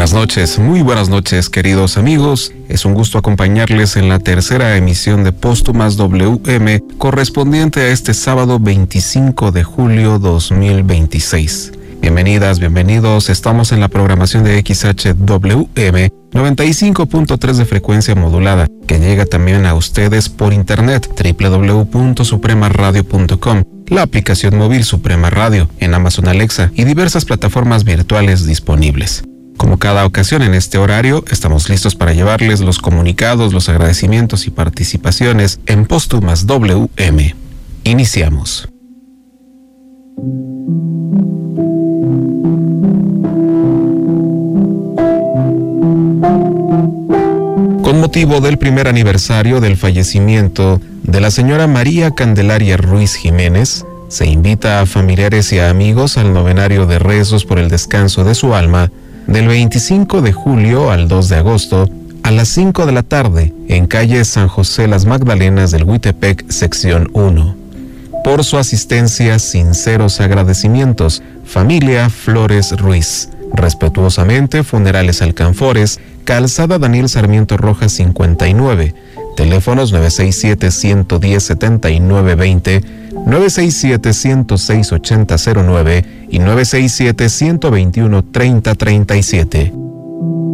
muy buenas noches, queridos amigos. Es un gusto acompañarles en la tercera emisión de Póstumas WM, correspondiente a este sábado 25 de julio 2026. Bienvenidas, bienvenidos. Estamos en la programación de XHWM 95.3 de frecuencia modulada, que llega también a ustedes por internet, www.supremaradio.com, la aplicación móvil Suprema Radio, en Amazon Alexa y diversas plataformas virtuales disponibles. Como cada ocasión en este horario, estamos listos para llevarles los comunicados, los agradecimientos y participaciones en Póstumas WM. Iniciamos. Con motivo del primer aniversario del fallecimiento de la señora María Candelaria Ruiz Jiménez, se invita a familiares y a amigos al novenario de rezos por el descanso de su alma del 25 de julio al 2 de agosto a las 5 de la tarde en calle San José Las Magdalenas del Huitepec, sección 1. Por su asistencia, sinceros agradecimientos. Familia Flores Ruiz. Respetuosamente, Funerales Alcanfores, Calzada Daniel Sarmiento Rojas 59, teléfonos 967-110-7920, 967-106-8009 y 967-121-3037.